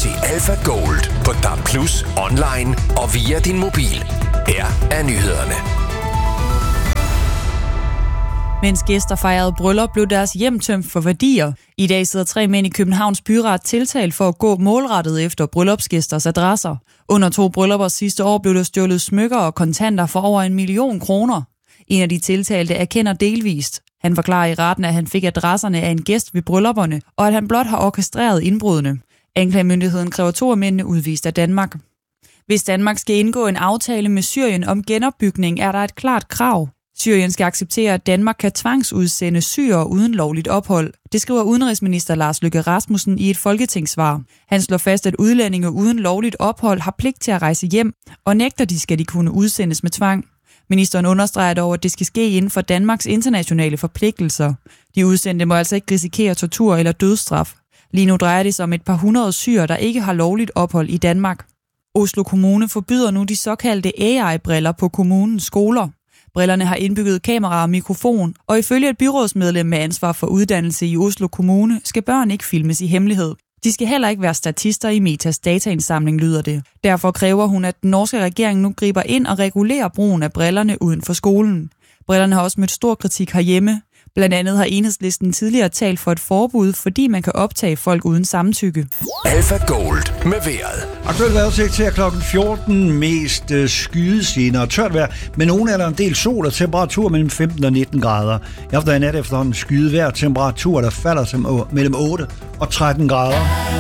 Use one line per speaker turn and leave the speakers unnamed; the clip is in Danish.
til Alpha Gold på DAB+ online og via din mobil. Her er nyhederne.
Mens gæster fejrede bryllup, blev deres hjem tømt for værdier. I dag sidder 3 mænd i Københavns byret tiltalt for at gå målrettet efter bryllupsgæsters adresser. Under 2 bryllupper sidste år blev der stjålet smykker og kontanter for over 1 million kroner. En af de tiltalte erkender delvist. Han forklarer i retten, at han fik adresserne af en gæst ved bryllupperne, og at han blot har orkestreret indbrudene. Anklagemyndigheden kræver 2 af mændene udvist af Danmark. Hvis Danmark skal indgå en aftale med Syrien om genopbygning, er der et klart krav. Syrien skal acceptere, at Danmark kan tvangsudsende syrere uden lovligt ophold. Det skriver udenrigsminister Lars Løkke Rasmussen i et folketingssvar. Han slår fast, at udlændinge uden lovligt ophold har pligt til at rejse hjem, og nægter de skal de kunne udsendes med tvang. Ministeren understreger dog, at det skal ske inden for Danmarks internationale forpligtelser. De udsendte må altså ikke risikere tortur eller dødsstraf. Lige nu drejer det sig om et par 100 syrere, der ikke har lovligt ophold i Danmark. Oslo Kommune forbyder nu de såkaldte AI-briller på kommunens skoler. Brillerne har indbygget kamera og mikrofon, og ifølge et byrådsmedlem med ansvar for uddannelse i Oslo Kommune, skal børn ikke filmes i hemmelighed. De skal heller ikke være statister i Metas dataindsamling, lyder det. Derfor kræver hun, at den norske regering nu griber ind og regulerer brugen af brillerne uden for skolen. Brillerne har også mødt stor kritik herhjemme. Blandt andet har Enhedslisten tidligere talt for et forbud, fordi man kan optage folk uden samtykke.
Alpha Gold med vejret.
Aktuelt vejrudsigt til klokken 14. Mest skydesener og tørt vejr, men nogen er der en del sol og temperatur mellem 15 og 19 grader. I aften i nat efterhånden skyde vejr, temperatur der falder mellem 8 og 13 grader.